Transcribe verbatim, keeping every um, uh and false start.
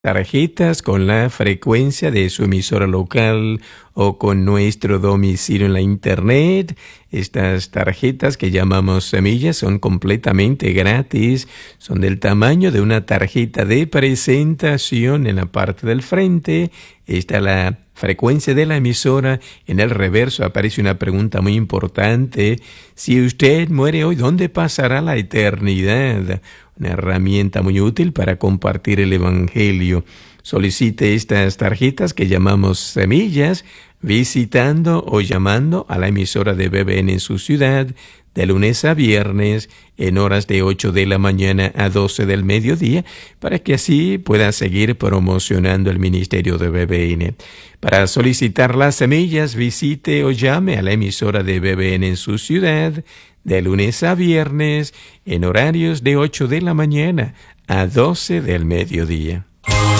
tarjetas con la frecuencia de su emisora local o con nuestro domicilio en la internet. Estas tarjetas que llamamos semillas son completamente gratis, son del tamaño de una tarjeta de presentación en la parte del frente. Está la frecuencia de la emisora. En el reverso aparece una pregunta muy importante: si usted muere hoy, ¿dónde pasará la eternidad? Una herramienta muy útil para compartir el Evangelio. Solicite estas tarjetas que llamamos semillas visitando o llamando a la emisora de B B N en su ciudad de lunes a viernes en horas de ocho de la mañana a doce del mediodía, para que así pueda seguir promocionando el ministerio de B B N. Para solicitar las semillas, visite o llame a la emisora de B B N en su ciudad de lunes a viernes en horarios de ocho de la mañana a doce del mediodía.